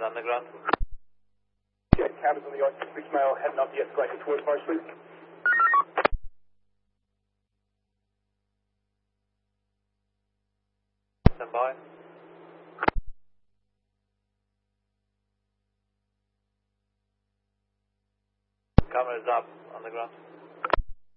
on the ground. Yeah, cameras on the I-66 mail heading up the escalator towards High Street. Stand by. Cameras up on the ground.